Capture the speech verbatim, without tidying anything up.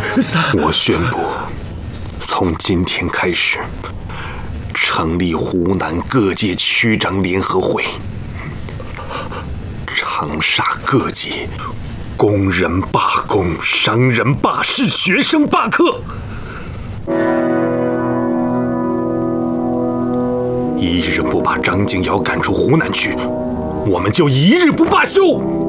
我宣布，从今天开始，成立湖南各界区长联合会，长沙各界工人罢工、商人罢市、学生罢课，一日不把张敬尧赶出湖南去，我们就一日不罢休。